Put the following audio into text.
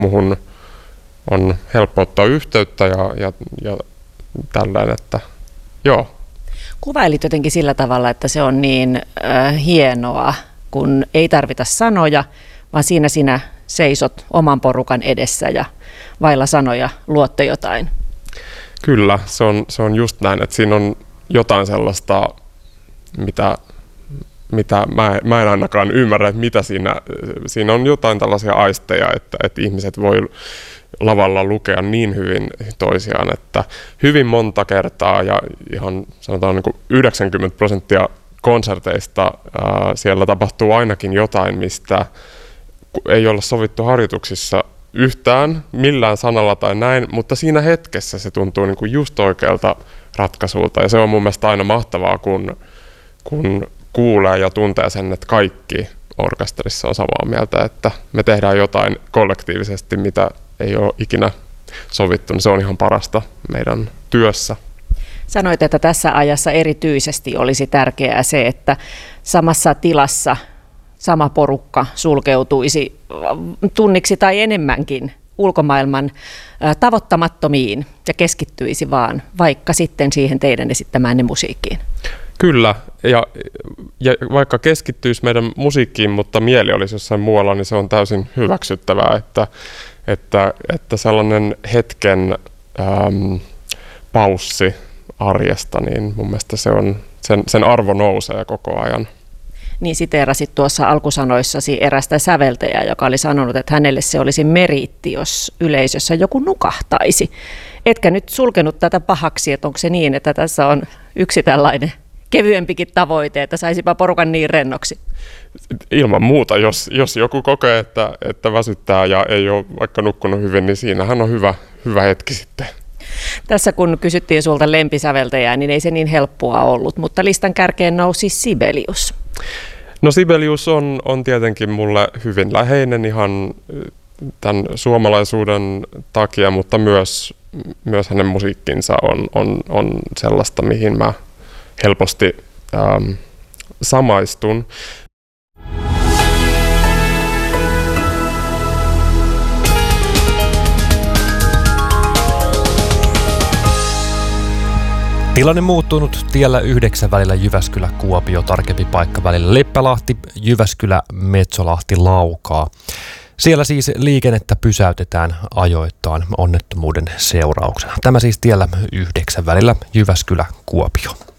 Muhun on helppo ottaa yhteyttä ja tällainen, että joo. Kuvailit jotenkin sillä tavalla, että se on niin hienoa, kun ei tarvita sanoja, vaan siinä sinä seisot oman porukan edessä ja vailla sanoja luotte jotain. Kyllä, se on just näin, että siinä on jotain sellaista, mitä mä en ainakaan ymmärrä, että mitä siinä on jotain tällaisia aisteja, että ihmiset voi lavalla lukea niin hyvin toisiaan, että hyvin monta kertaa ja ihan sanotaan niin kuin 90% konserteista siellä tapahtuu ainakin jotain, mistä ei olla sovittu harjoituksissa yhtään millään sanalla tai näin, mutta siinä hetkessä se tuntuu niin kuin just oikealta ratkaisulta ja se on mun mielestä aina mahtavaa, kun kuulee ja tuntee sen, että kaikki orkesterissa on samaa mieltä, että me tehdään jotain kollektiivisesti, mitä ei ole ikinä sovittu, niin se on ihan parasta meidän työssä. Sanoit, että tässä ajassa erityisesti olisi tärkeää se, että samassa tilassa sama porukka sulkeutuisi tunniksi tai enemmänkin ulkomaailman tavoittamattomiin ja keskittyisi vaan vaikka sitten siihen teidän esittämäänne musiikkiin. Kyllä, ja vaikka keskittyisi meidän musiikkiin, mutta mieli olisi jossain muualla, niin se on täysin hyväksyttävää, että sellainen hetken paussi arjesta, niin mun mielestä sen arvo nousee koko ajan. Niin siteerasit tuossa alkusanoissasi erästä säveltäjää, joka oli sanonut, että hänelle se olisi meriitti, jos yleisössä joku nukahtaisi. Etkä nyt sulkenut tätä pahaksi, että onko se niin, että tässä on yksi tällainen kevyempikin tavoite, että saisipa porukan niin rennoksi? Ilman muuta, jos joku kokee, että väsyttää ja ei ole vaikka nukkunut hyvin, niin siinähän on hyvä hetki sitten. Tässä kun kysyttiin sulta lempisäveltäjää, niin ei se niin helppoa ollut, mutta listan kärkeen nousi Sibelius. No Sibelius on tietenkin mulle hyvin läheinen ihan tämän suomalaisuuden takia, mutta myös hänen musiikkinsa on sellaista, mihin mä helposti samaistun. Tilanne muuttunut tiellä 9 välillä Jyväskylä-Kuopio, tarkempi paikka välillä Leppälahti, Jyväskylä, Metsolahti, Laukaa. Siellä siis liikennettä pysäytetään ajoittain onnettomuuden seurauksena. Tämä siis tiellä 9 välillä Jyväskylä-Kuopio.